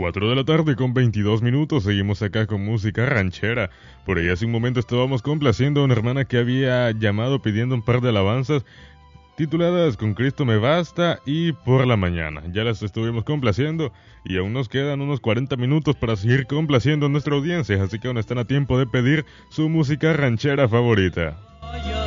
4 de la tarde con 22 minutos, seguimos acá con música ranchera. Por ahí hace un momento estábamos complaciendo a una hermana que había llamado pidiendo un par de alabanzas tituladas Con Cristo me basta y Por la mañana. Ya las estuvimos complaciendo y aún nos quedan unos 40 minutos para seguir complaciendo a nuestra audiencia, así que aún están a tiempo de pedir su música ranchera favorita.